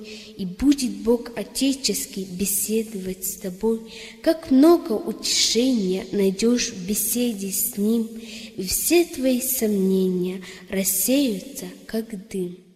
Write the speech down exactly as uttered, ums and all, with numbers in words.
И будет Бог Отеческий беседовать с тобой, как много утешения найдешь в беседе с Ним, и все твои сомнения рассеются, как дым.